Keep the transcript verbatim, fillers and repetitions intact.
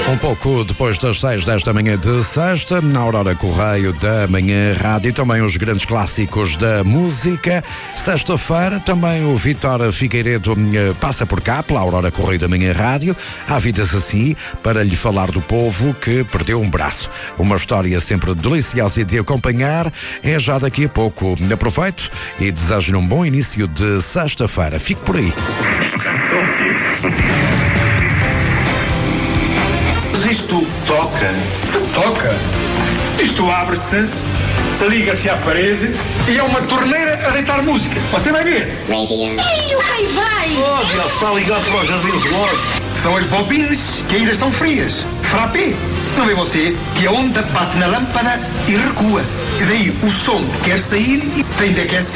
Um pouco depois das seis desta manhã de sexta, na Aurora Correio da Manhã Rádio, e também os grandes clássicos da música. Sexta-feira também o Vítor Figueiredo passa por cá, pela Aurora Correio da Manhã Rádio. Há vidas assim, para lhe falar do povo que perdeu um braço. Uma história sempre deliciosa de acompanhar. É já daqui a pouco. Aproveito e desejo-lhe um bom início de sexta-feira. Fique por aí. Isto toca. Toca? Isto abre-se, liga-se à parede e é uma torneira a deitar música. Você vai ver. Ei, o rei vai! Oh, Deus, está ligado para o jardim zoológico. São as bobines que ainda estão frias. Frappé. Não vê você que a onda bate na lâmpada e recua. E daí o som quer sair e tem de aquecer.